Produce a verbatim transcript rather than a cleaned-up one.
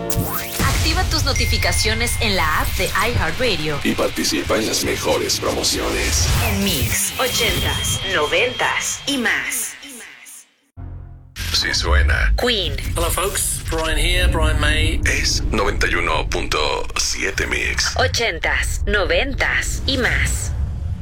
Activa tus notificaciones en la app de iHeartRadio y participa en las mejores promociones. En Mix, ochentas, noventas y más. Si suena Queen. Hello folks, Brian here, Brian May. Es noventa y uno punto siete Mix. Ochentas, noventas y más.